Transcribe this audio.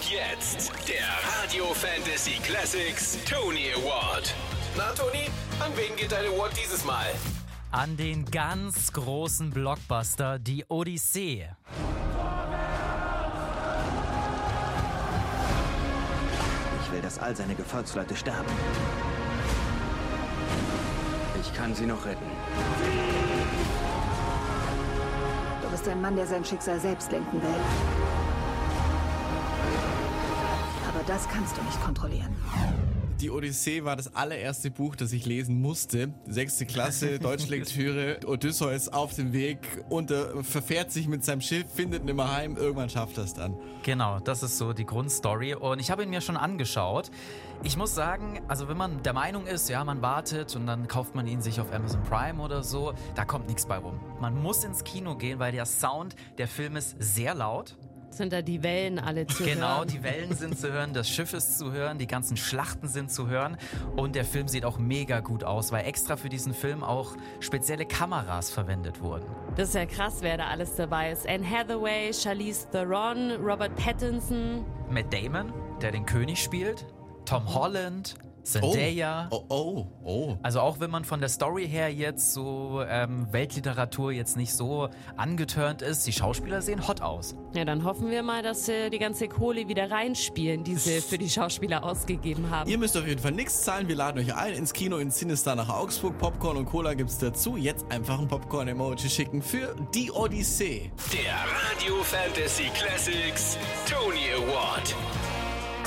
jetzt der Radio Fantasy Classics Tony Award. Na Toni, an wen geht dein Award dieses Mal? An den ganz großen Blockbuster, die Odyssee. Ich will, dass all seine Gefolgsleute sterben. Ich kann sie noch retten. Du bist ein Mann, der sein Schicksal selbst lenken will. Aber das kannst du nicht kontrollieren. Die Odyssee war das allererste Buch, das ich lesen musste. 6. Klasse, Deutschlektüre, Odysseus auf dem Weg und verfährt sich mit seinem Schiff, findet nimmer heim, irgendwann schafft er es dann. Genau, das ist so die Grundstory und ich habe ihn mir schon angeschaut. Ich muss sagen, also wenn man der Meinung ist, ja, man wartet und dann kauft man ihn sich auf Amazon Prime oder so, da kommt nichts bei rum. Man muss ins Kino gehen, weil der Sound der Film ist sehr laut. Sind da die Wellen alle zu hören? Genau, die Wellen sind zu hören, das Schiff ist zu hören, die ganzen Schlachten sind zu hören und der Film sieht auch mega gut aus, weil extra für diesen Film auch spezielle Kameras verwendet wurden. Das ist ja krass, wer da alles dabei ist. Anne Hathaway, Charlize Theron, Robert Pattinson. Matt Damon, der den König spielt, Tom Holland, Zendaya. Oh. Also auch wenn man von der Story her jetzt so Weltliteratur jetzt nicht so angeturnt ist, die Schauspieler sehen hot aus. Ja, dann hoffen wir mal, dass sie die ganze Kohle wieder reinspielen, die sie für die Schauspieler ausgegeben haben. Ihr müsst auf jeden Fall nichts zahlen, wir laden euch ein ins Kino in Cinestar nach Augsburg. Popcorn und Cola gibt's dazu. Jetzt einfach ein Popcorn-Emoji schicken für die Odyssee. Der Radio Fantasy Classics Tony Award.